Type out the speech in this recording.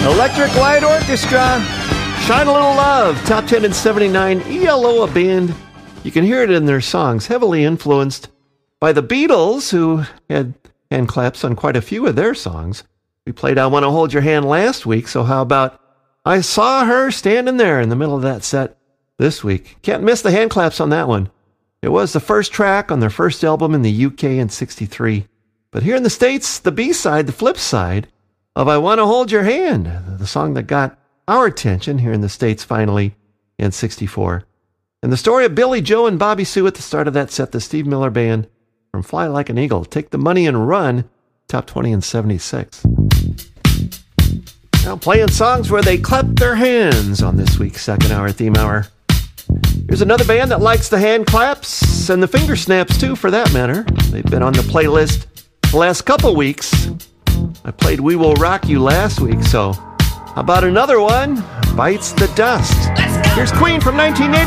Electric Light Orchestra, Shine a Little Love, top 10 in 79, ELO, a band. You can hear it in their songs, heavily influenced by the Beatles, who had hand claps on quite a few of their songs. We played I Want to Hold Your Hand last week, so how about I Saw Her Standing There in the middle of that set this week. Can't miss the hand claps on that one. It was the first track on their first album in the UK in 63. But here in the States, the B-side, the flip side of I Want to Hold Your Hand, the song that got our attention here in the States finally in 64. And the story of Billy Joe and Bobby Sue at the start of that set, the Steve Miller Band from Fly Like an Eagle, Take the Money and Run, top 20 in 76. Now playing songs where they clap their hands on this week's second hour theme hour. Here's another band that likes the hand claps and the finger snaps too, for that matter. They've been on the playlist the last couple weeks. I played We Will Rock You last week, so how about another one? Bites the Dust. Here's Queen from 1980.